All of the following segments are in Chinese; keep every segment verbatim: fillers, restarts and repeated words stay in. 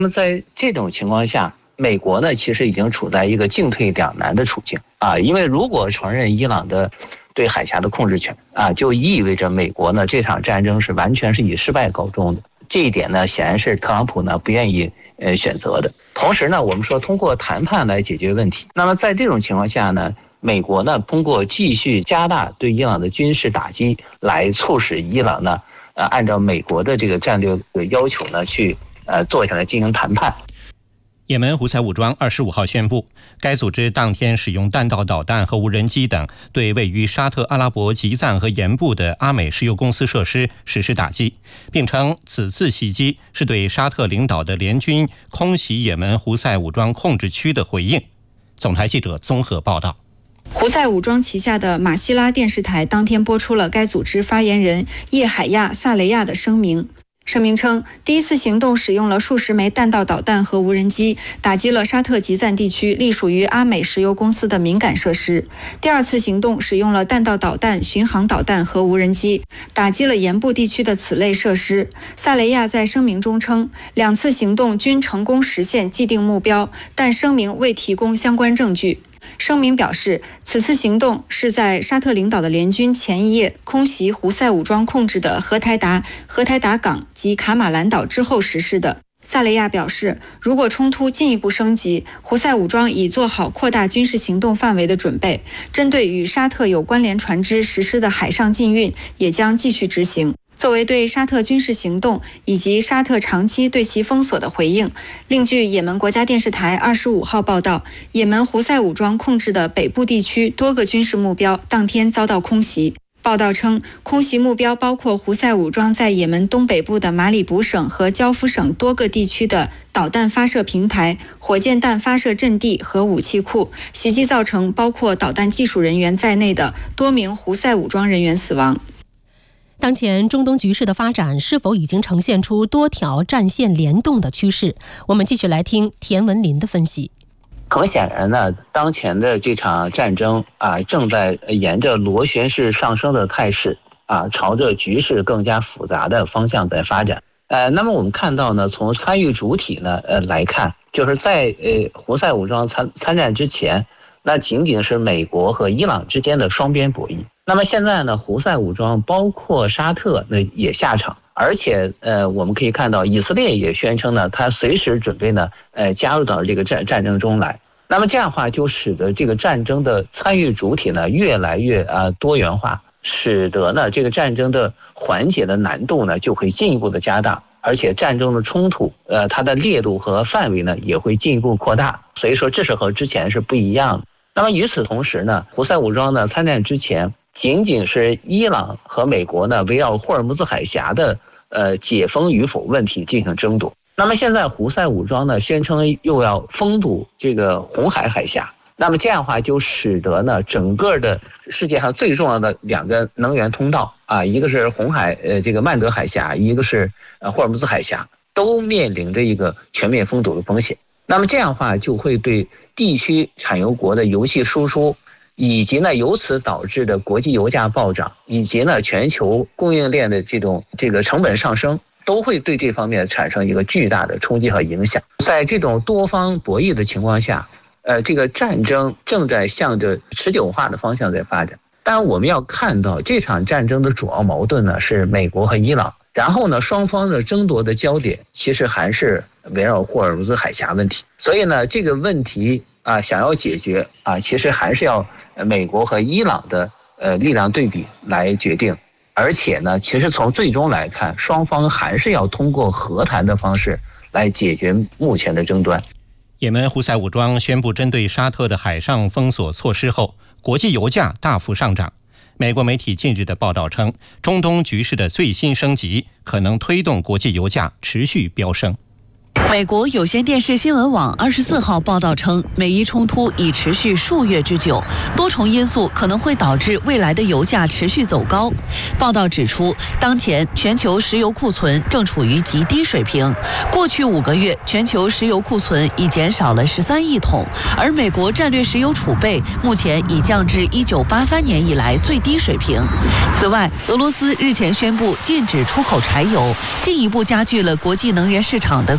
那么在这种情况下，美国呢其实已经处在一个进退两难的处境啊，因为如果承认伊朗的对海峡的控制权啊，就意味着美国呢这场战争是完全是以失败告终的。这一点呢，显然是特朗普呢不愿意呃选择的。同时呢，我们说通过谈判来解决问题。那么在这种情况下呢，美国呢通过继续加大对伊朗的军事打击，来促使伊朗呢呃按照美国的这个战略要求呢去呃坐下来进行谈判。 也门胡塞武装二十五号宣布，该组织当天使用弹道导弹和无人机等对位于沙特阿拉伯吉赞和盐部的阿美石油公司设施实施打击，并称此次袭击是对沙特领导的联军空袭也门胡塞武装控制区的回应。总台记者综合报道。 胡塞武装旗下的马希拉电视台当天播出了该组织发言人叶海亚·萨雷亚的声明。声明称，第一次行动使用了数十枚弹道导弹和无人机，打击了沙特吉赞地区隶属于阿美石油公司的敏感设施。第二次行动使用了弹道导弹、巡航导弹和无人机，打击了盐部地区的此类设施。萨雷亚在声明中称，两次行动均成功实现既定目标，但声明未提供相关证据。声明表示，此次行动是在沙特领导的联军前一夜空袭胡塞武装控制的荷台达、荷台达港及卡马兰岛之后实施的。萨雷亚表示，如果冲突进一步升级，胡塞武装已做好扩大军事行动范围的准备，针对与沙特有关联船只实施的海上禁运也将继续执行。作为对沙特军事行动以及沙特长期对其封锁的回应，另据也门国家电视台二十五号报道，也门胡塞武装控制的北部地区多个军事目标当天遭到空袭。报道称，空袭目标包括胡塞武装在也门东北部的马里卜省和焦夫省多个地区的导弹发射平台、火箭弹发射阵地和武器库，袭击造成包括导弹技术人员在内的多名胡塞武装人员死亡。 当前中东局势的发展是否已经呈现出多条战线联动的趋势？我们继续来听田文林的分析。 很显然呢，当前的这场战争啊，正在沿着螺旋式上升的态势啊，朝着局势更加复杂的方向在发展。呃，那么我们看到呢，从参与主体呢呃来看，就是在呃胡塞武装参参战之前，那仅仅是美国和伊朗之间的双边博弈。那么现在呢，胡塞武装包括沙特那也下场，而且呃，我们可以看到以色列也宣称呢，他随时准备呢，呃，加入到这个战战争中来。那么这样的话，就使得这个战争的参与主体呢越来越啊、呃、多元化，使得呢这个战争的缓解的难度呢就会进一步的加大，而且战争的冲突呃它的烈度和范围呢也会进一步扩大。所以说这是和之前是不一样的。那么与此同时呢，胡塞武装呢参战之前，仅仅是伊朗和美国呢围绕霍尔木兹海峡的呃解封与否问题进行争夺。那么现在胡塞武装呢宣称又要封堵这个红海海峡，那么这样的话就使得呢整个的世界上最重要的两个能源通道啊，一个是红海呃这个曼德海峡，一个是呃霍尔木兹海峡，都面临着一个全面封堵的风险。那么这样的话就会对地区产油国的油气输出，以及呢由此导致的国际油价暴涨，以及呢全球供应链的这种这个成本上升，都会对这方面产生一个巨大的冲击和影响。在这种多方博弈的情况下，呃，这个战争正在向着持久化的方向在发展。当然我们要看到这场战争的主要矛盾呢是美国和伊朗，然后呢双方的争夺的焦点其实还是围绕霍尔木兹海峡问题。所以呢这个问题啊想要解决啊，其实还是要美国和伊朗的呃力量对比来决定。而且呢其实从最终来看，双方还是要通过和谈的方式来解决目前的争端。 也门胡塞武装宣布针对沙特的海上封锁措施后，国际油价大幅上涨。美国媒体近日的报道称，中东局势的最新升级可能推动国际油价持续飙升。 美国有线电视新闻网二十四号报道称，美伊冲突已持续数月之久，多重因素可能会导致未来的油价持续走高。报道指出，当前全球石油库存正处于极低水平，过去五个月全球石油库存已减少了十三亿桶，而美国战略石油储备目前已降至一九八三年以来最低水平。此外，俄罗斯日前宣布禁止出口柴油，进一步加剧了国际能源市场的供应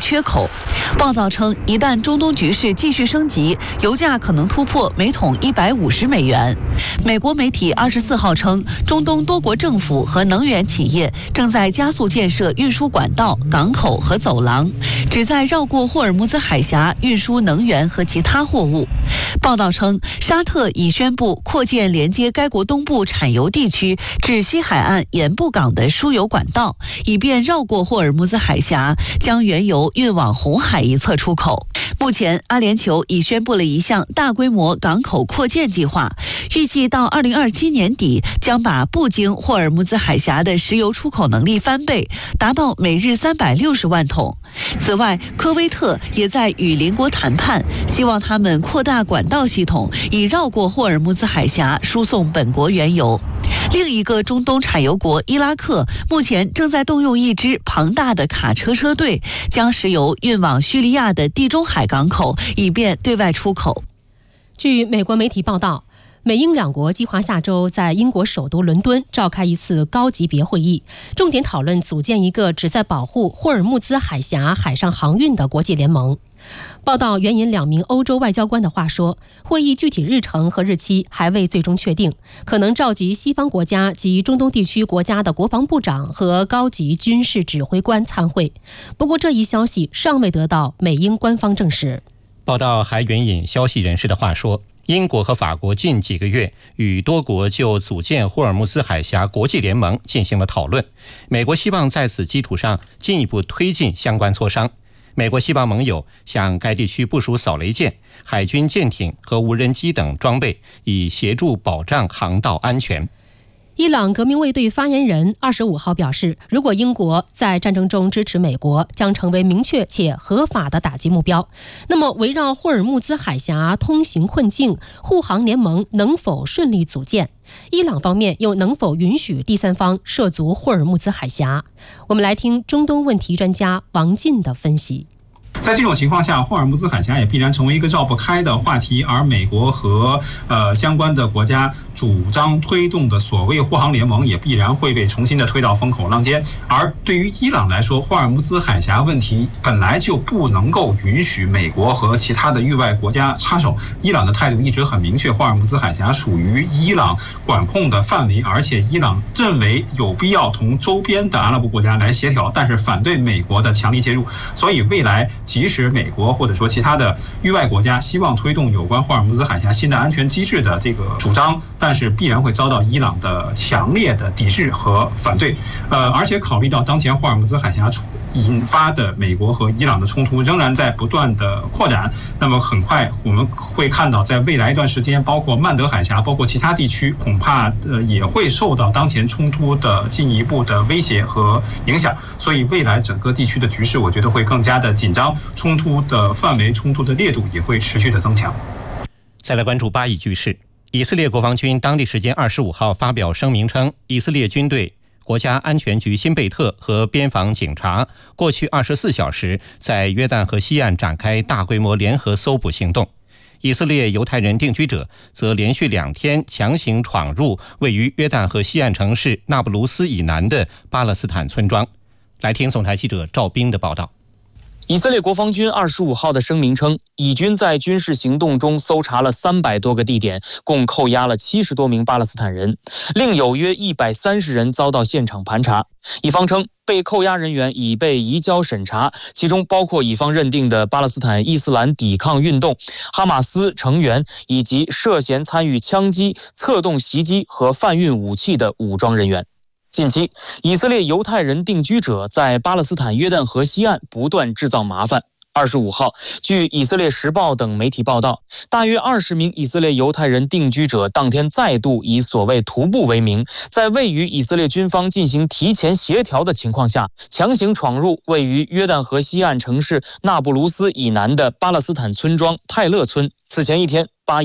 缺口。报道称，一旦中东局势继续升级，油价可能突破每桶一百五十美元。美国媒体二十四号称，中东多国政府和能源企业正在加速建设运输管道、港口和走廊，旨在绕过霍尔木兹海峡运输能源和其他货物。报道称，沙特已宣布扩建连接该国东部产油地区至西海岸盐布港的输油管道，以便绕过霍尔木兹海峡，将原油运往红海一侧出口。目前，阿联酋已宣布了一项大规模港口扩建计划，预计到二零二七年底将把不经霍尔木兹海峡的石油出口能力翻倍，达到每日三百六十万桶。此外，科威特也在与邻国谈判，希望他们扩大管道系统，以绕过霍尔木兹海峡输送本国原油。另一个中东产油国伊拉克目前正在动用一支庞大的卡车车队，将石油运往叙利亚的地中海港口，以便对外出口。 据美国媒体报道，美英两国计划下周在英国首都伦敦召开一次高级别会议，重点讨论组建一个旨在保护霍尔木兹海峡海上航运的国际联盟。报道援引两名欧洲外交官的话说，会议具体日程和日期还未最终确定，可能召集西方国家及中东地区国家的国防部长和高级军事指挥官参会。不过这一消息尚未得到美英官方证实。 报道还援引消息人士的话说，英国和法国近几个月与多国就组建霍尔木兹海峡国际联盟进行了讨论，美国希望在此基础上进一步推进相关磋商。美国希望盟友向该地区部署扫雷舰、海军舰艇和无人机等装备，以协助保障航道安全。 伊朗革命卫队发言人二十五号表示，如果英国在战争中支持美国，将成为明确且合法的打击目标。那么，围绕霍尔木兹海峡通行困境，护航联盟能否顺利组建？伊朗方面又能否允许第三方涉足霍尔木兹海峡？我们来听中东问题专家王进的分析。 在这种情况下，霍尔木兹海峡也必然成为一个绕不开的话题，而美国和呃相关的国家主张推动的所谓护航联盟也必然会被重新的推到风口浪尖。而对于伊朗来说，霍尔木兹海峡问题本来就不能够允许美国和其他的域外国家插手。伊朗的态度一直很明确，霍尔木兹海峡属于伊朗管控的范围，而且伊朗认为有必要同周边的阿拉伯国家来协调，但是反对美国的强力介入。所以未来即使美国或者说其他的域外国家希望推动有关霍尔木兹海峡新的安全机制的这个主张，但是必然会遭到伊朗的强烈的抵制和反对。呃，而且考虑到当前霍尔木兹海峡引发的美国和伊朗的冲突仍然在不断的扩展，那么很快我们会看到，在未来一段时间，包括曼德海峡，包括其他地区，恐怕呃也会受到当前冲突的进一步的威胁和影响。所以未来整个地区的局势，我觉得会更加的紧张，冲突的范围、冲突的烈度也会持续的增强。 再来关注巴以局势，以色列国防军当地时间二十五号发表声明称，以色列军队、国家安全局新贝特和边防警察过去二十四小时在约旦河西岸展开大规模联合搜捕行动。以色列犹太人定居者则连续两天强行闯入位于约旦河西岸城市那不鲁斯以南的巴勒斯坦村庄。来听总台记者赵斌的报道。 以色列国防军二十五号的声明称，以军在军事行动中搜查了三百多个地点，共扣押了七十多名巴勒斯坦人，另有约一百三十人遭到现场盘查。以方称，被扣押人员已被移交审查，其中包括以方认定的巴勒斯坦伊斯兰抵抗运动、哈马斯成员以及涉嫌参与枪击、策动袭击和贩运武器的武装人员。近期，以色列犹太人定居者在巴勒斯坦约旦河西岸不断制造麻烦。二十五号，据以色列时报等媒体报道，大约二十名以色列犹太人定居者当天再度以所谓徒步为名，在未与以色列军方进行提前协调的情况下，强行闯入位于约旦河西岸城市那不鲁斯以南的巴勒斯坦村庄泰勒村。此前一天，巴以